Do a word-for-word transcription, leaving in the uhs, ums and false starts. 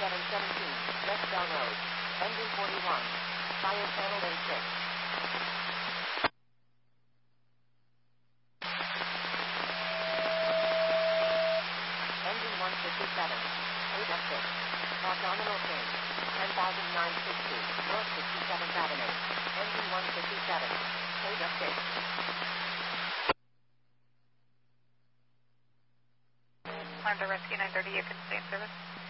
seven seventeen, West Bell Road. Engine forty-one. Fire channel in six. Engine one fifty-seven. Code up six. Abdominal change. ten thousand nine hundred sixty. North sixty-seventh Avenue. Engine one fifty-seven. Code up six. Honda Rescue nine thirty, you can stay in service.